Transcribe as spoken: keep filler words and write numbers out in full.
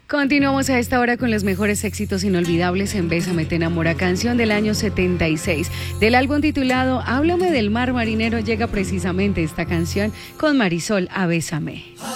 Continuamos a esta hora con los mejores éxitos inolvidables en Bésame te enamora, canción del año setenta y seis. Del álbum titulado Háblame del mar, Marinero, llega precisamente esta canción con Marisol a Bésame.